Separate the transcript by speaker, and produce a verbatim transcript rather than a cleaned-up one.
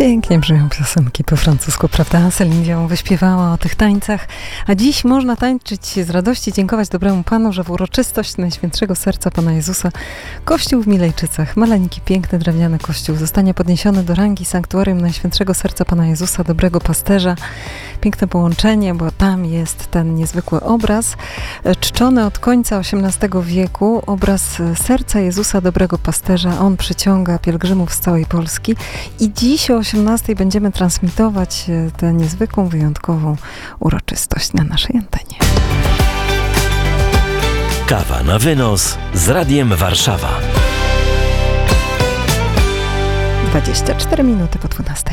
Speaker 1: Pięknie brzmią piosenki po francusku, prawda? Celine Dion wyśpiewała o tych tańcach, a dziś można tańczyć z radości, dziękować dobremu Panu, że w uroczystość Najświętszego Serca Pana Jezusa kościół w Milejczycach, maleńki, piękny, drewniany kościół, zostanie podniesiony do rangi sanktuarium Najświętszego Serca Pana Jezusa, dobrego pasterza. Piękne połączenie, bo tam jest ten niezwykły obraz, czczony od końca osiemnastego wieku, obraz serca Jezusa, dobrego pasterza. On przyciąga pielgrzymów z całej Polski i dziś o osiemnastej będziemy transmitować tę niezwykłą, wyjątkową uroczystość na naszej antenie.
Speaker 2: Kawa na wynos z Radiem Warszawa.
Speaker 1: dwadzieścia cztery minuty po dwunastej.